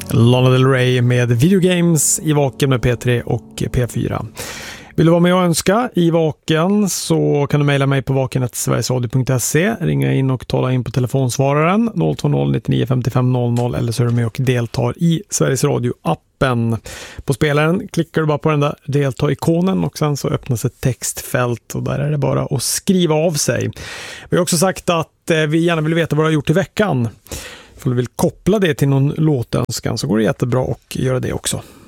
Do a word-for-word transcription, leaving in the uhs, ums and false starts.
Lana Del Rey med Video Games i Vaken med P tre och P fyra. Vill du vara med och önska i Vaken så kan du mejla mig på vaken snabel-a sverigesradio punkt se, ringa in och tala in på telefonsvararen noll två noll nio nio fem fem noll noll eller så är du med och deltar i Sveriges Radio-appen. På spelaren klickar du bara på den där delta-ikonen och sen så öppnas ett textfält och där är det bara att skriva av sig. Vi har också sagt att vi gärna vill veta vad du har gjort i veckan. Om du vill koppla det till någon låtönskan så går det jättebra att göra det också.